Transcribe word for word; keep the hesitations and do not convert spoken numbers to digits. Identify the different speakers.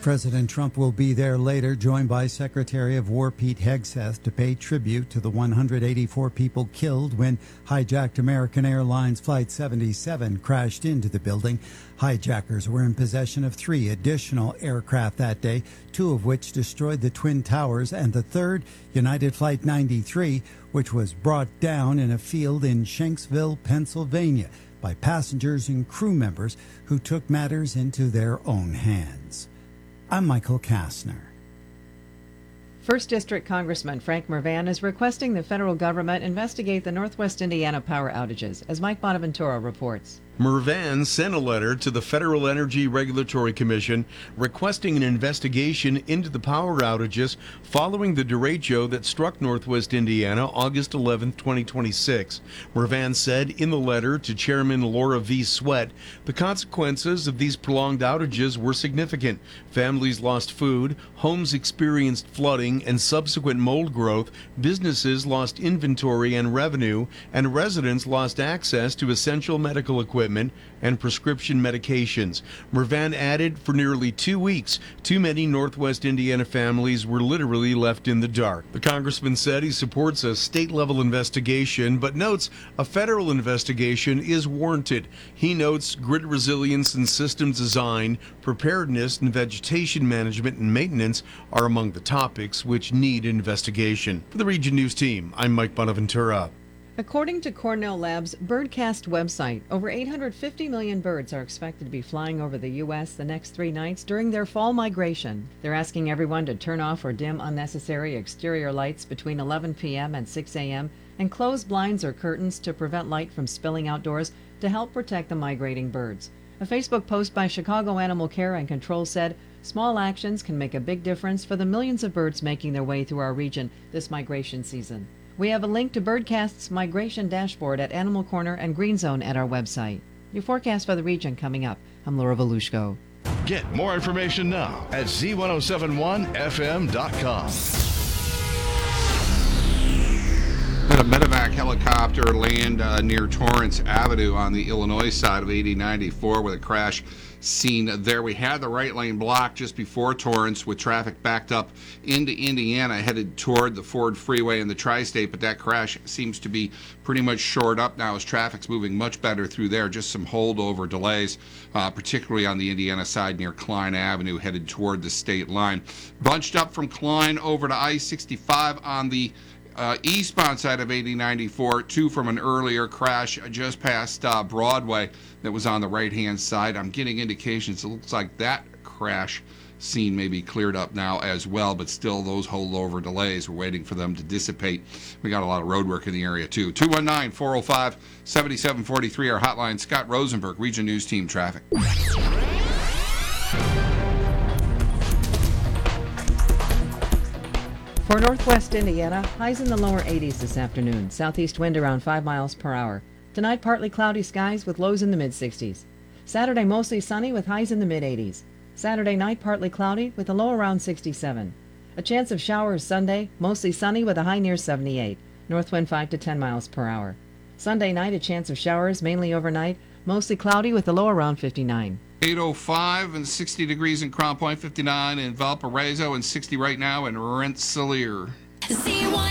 Speaker 1: President Trump will be there later, joined by Secretary of War Pete Hegseth, to pay tribute to the one hundred eighty-four people killed when hijacked American Airlines Flight seventy-seven crashed into the building. Hijackers were in possession of three additional aircraft that day, two of which destroyed the Twin Towers, and the third, United Flight ninety-three, which was brought down in a field in Shanksville, Pennsylvania, by passengers and crew members who took matters into their own hands. I'm Michael Kastner.
Speaker 2: First District Congressman Frank Mervan is requesting the federal government investigate the Northwest Indiana power outages, as Mike Bonaventura reports.
Speaker 3: Mervan sent a letter to the Federal Energy Regulatory Commission requesting an investigation into the power outages following the derecho that struck Northwest Indiana August eleventh, twenty twenty-six. Mervan said in the letter to Chairman Laura V. Sweat, the consequences of these prolonged outages were significant. Families lost food, homes experienced flooding and subsequent mold growth, businesses lost inventory and revenue, and residents lost access to essential medical equipment and prescription medications. Mervan added, for nearly two weeks, too many Northwest Indiana families were literally left in the dark. The congressman said he supports a state-level investigation, but notes a federal investigation is warranted. He notes grid resilience and systems design, preparedness and vegetation management and maintenance are among the topics which need investigation. For the Region News team, I'm Mike Bonaventura.
Speaker 2: According to Cornell Labs' Birdcast website, over eight hundred fifty million birds are expected to be flying over the U S the next three nights during their fall migration. They're asking everyone to turn off or dim unnecessary exterior lights between eleven p.m. and six a.m. and close blinds or curtains to prevent light from spilling outdoors to help protect the migrating birds. A Facebook post by Chicago Animal Care and Control said, small actions can make a big difference for the millions of birds making their way through our region this migration season. We have a link to Birdcast's migration dashboard at Animal Corner and Green Zone at our website. Your forecast for the region coming up. I'm Laura Volushko.
Speaker 4: Get more information now at Z ten seventy-one F M dot com.
Speaker 5: A medevac helicopter land uh, near Torrance Avenue on the Illinois side of eighty ninety-four with a crash scene there. We had the right lane blocked just before Torrance with traffic backed up into Indiana headed toward the Ford Freeway and the Tri-State, but that crash seems to be pretty much shored up now as traffic's moving much better through there. Just some holdover delays, uh, particularly on the Indiana side near Klein Avenue headed toward the state line. Bunched up from Klein over to I sixty-five on the Uh, eastbound side of eighty ninety-four, two from an earlier crash just past uh, Broadway that was on the right-hand side. I'm getting indications it looks like that crash scene may be cleared up now as well, but still those holdover delays, we're waiting for them to dissipate. We got a lot of road work in the area too. two one nine, four oh five, seven seven four three, our hotline. Scott Rosenberg, Region News Team Traffic.
Speaker 2: For Northwest Indiana, highs in the lower eighties this afternoon. Southeast wind around five miles per hour. Tonight, partly cloudy skies with lows in the mid-sixties. Saturday, mostly sunny with highs in the mid-eighties. Saturday night, partly cloudy with a low around sixty-seven. A chance of showers Sunday, mostly sunny with a high near seventy-eight. North wind five to ten miles per hour. Sunday night, a chance of showers, mainly overnight, mostly cloudy with a low around fifty-nine.
Speaker 5: eight oh five and sixty degrees in Crown Point, fifty-nine in Valparaiso, and sixty right now in Rensselaer.